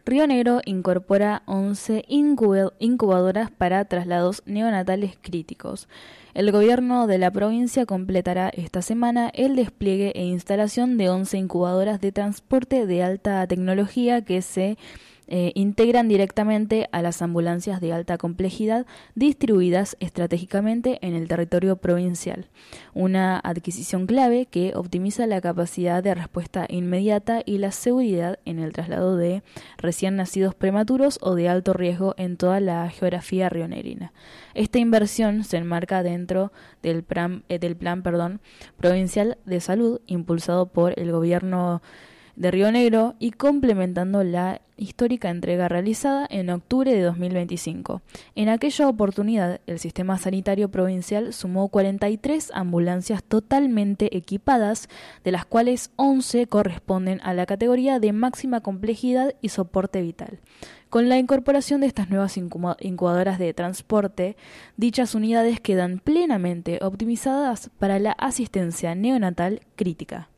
Río Negro incorpora 11 incubadoras para traslados neonatales críticos. El gobierno de la provincia completará esta semana el despliegue e instalación de 11 incubadoras de transporte de alta tecnología que se integran directamente a las ambulancias de alta complejidad distribuidas estratégicamente en el territorio provincial. Una adquisición clave que optimiza la capacidad de respuesta inmediata y la seguridad en el traslado de recién nacidos prematuros o de alto riesgo en toda la geografía rionegrina. Esta inversión se enmarca dentro del plan provincial de salud impulsado por el gobierno de Río Negro y complementando la histórica entrega realizada en octubre de 2025. En aquella oportunidad, el sistema sanitario provincial sumó 43 ambulancias totalmente equipadas, de las cuales 11 corresponden a la categoría de máxima complejidad y soporte vital. Con la incorporación de estas nuevas incubadoras de transporte, dichas unidades quedan plenamente optimizadas para la asistencia neonatal crítica.